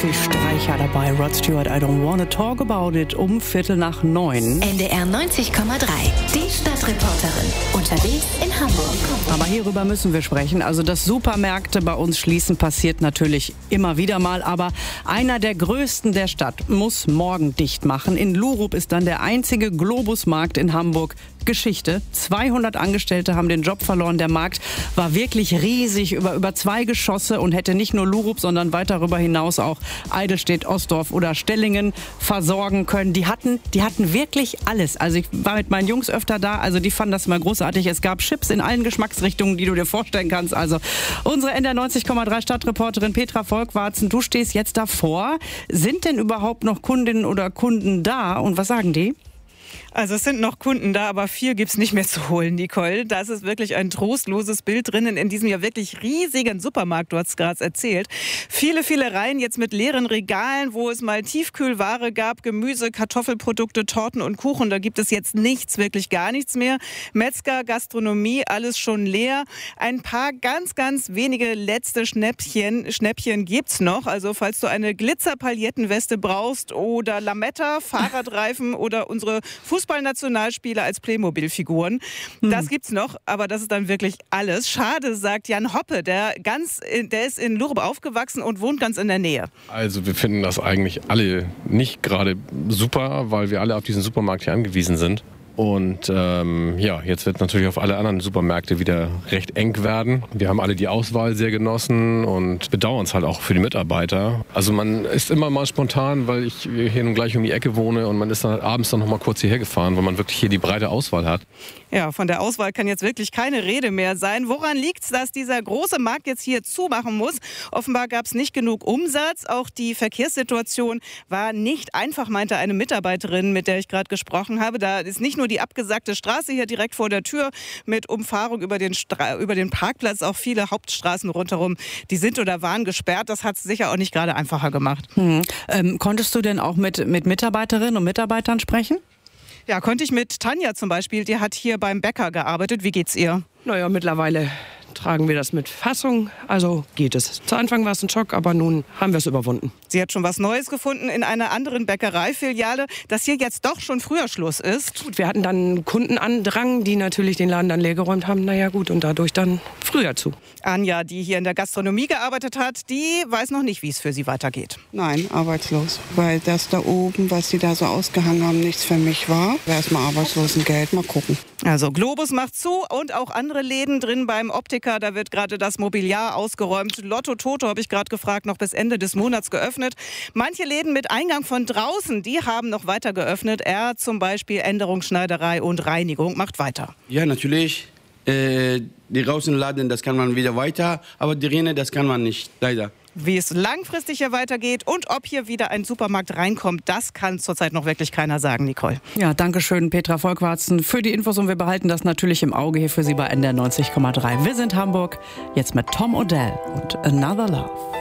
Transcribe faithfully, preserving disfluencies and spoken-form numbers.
viel Streicher dabei. Rod Stewart, I don't wanna talk about it, um Viertel nach neun. N D R neunzig Komma drei, die Stadtreporterin, unterwegs in Hamburg. Aber hierüber müssen wir sprechen. Also, dass Supermärkte bei uns schließen, passiert natürlich immer wieder mal. Aber einer der größten der Stadt muss morgen dicht machen. In Lurup ist dann der einzige Globusmarkt in Hamburg Geschichte. zweihundert Angestellte haben den Job verloren. Der Markt war wirklich riesig, über, über zwei Geschosse und hätte nicht nur Lurup, sondern weit darüber hinaus auch Eidelstedt, Ostdorf oder Stellingen versorgen können. Die hatten, die hatten wirklich alles. Also ich war mit meinen Jungs öfter da, also die fanden das mal großartig. Es gab Chips in allen Geschmacksrichtungen, die du dir vorstellen kannst. Also unsere N D R neunzig Komma drei Stadtreporterin Petra Volkwarzen, du stehst jetzt davor. Sind denn überhaupt noch Kundinnen oder Kunden da und was sagen die? Also es sind noch Kunden da, aber viel gibt's nicht mehr zu holen, Nicole. Das ist wirklich ein trostloses Bild drinnen in diesem ja wirklich riesigen Supermarkt, du hast es gerade erzählt. Viele, viele Reihen jetzt mit leeren Regalen, wo es mal Tiefkühlware gab, Gemüse, Kartoffelprodukte, Torten und Kuchen. Da gibt es jetzt nichts, wirklich gar nichts mehr. Metzger, Gastronomie, alles schon leer. Ein paar ganz, ganz wenige letzte Schnäppchen, Schnäppchen gibt's noch. Also falls du eine Glitzer-Palettenweste brauchst oder Lametta, Fahrradreifen oder unsere Fußballnationalspieler als Playmobil-Figuren. Das gibt's noch, aber das ist dann wirklich alles. Schade, sagt Jan Hoppe, der, ganz, der ist in Lurup aufgewachsen und wohnt ganz in der Nähe. Also wir finden das eigentlich alle nicht gerade super, weil wir alle auf diesen Supermarkt hier angewiesen sind. Und ähm, ja, jetzt wird natürlich auf alle anderen Supermärkte wieder recht eng werden. Wir haben alle die Auswahl sehr genossen und bedauern es halt auch für die Mitarbeiter. Also man ist immer mal spontan, weil ich hier nun gleich um die Ecke wohne und man ist dann halt abends dann noch mal kurz hierher gefahren, weil man wirklich hier die breite Auswahl hat. Ja, von der Auswahl kann jetzt wirklich keine Rede mehr sein. Woran liegt es, dass dieser große Markt jetzt hier zumachen muss? Offenbar gab es nicht genug Umsatz. Auch die Verkehrssituation war nicht einfach, meinte eine Mitarbeiterin, mit der ich gerade gesprochen habe. Da ist nicht nur die abgesagte Straße hier direkt vor der Tür mit Umfahrung über den, Stra- über den Parkplatz, auch viele Hauptstraßen rundherum, die sind oder waren gesperrt. Das hat es sicher auch nicht gerade einfacher gemacht. Hm. Ähm, konntest du denn auch mit, mit Mitarbeiterinnen und Mitarbeitern sprechen? Ja, konnte ich mit Tanja zum Beispiel. Die hat hier beim Bäcker gearbeitet. Wie geht's ihr? Naja, mittlerweile tragen wir das mit Fassung, also geht es. Zu Anfang war es ein Schock, aber nun haben wir es überwunden. Sie hat schon was Neues gefunden in einer anderen Bäckereifiliale, dass hier jetzt doch schon früher Schluss ist. Gut, wir hatten dann Kundenandrang, die natürlich den Laden dann leergeräumt haben. Naja gut, und dadurch dann früher zu. Anja, die hier in der Gastronomie gearbeitet hat, die weiß noch nicht, wie es für sie weitergeht. Nein, arbeitslos. Weil das da oben, was sie da so ausgehangen haben, nichts für mich war. Erstmal Arbeitslosengeld, mal gucken. Also Globus macht zu und auch andere Läden drin beim Optiker. Da wird gerade das Mobiliar ausgeräumt. Lotto Toto, habe ich gerade gefragt, noch bis Ende des Monats geöffnet. Manche Läden mit Eingang von draußen, die haben noch weiter geöffnet. Er zum Beispiel Änderungsschneiderei und Reinigung macht weiter. Ja, natürlich. Äh, die Außenladen, das kann man wieder weiter. Aber die Rinne, das kann man nicht, leider. Wie es langfristig hier weitergeht und ob hier wieder ein Supermarkt reinkommt, das kann zurzeit noch wirklich keiner sagen, Nicole. Ja, danke schön, Petra Volkwarzen, für die Infos und wir behalten das natürlich im Auge hier für Sie bei N D R neunzig Komma drei. Wir sind Hamburg, jetzt mit Tom Odell und Another Love.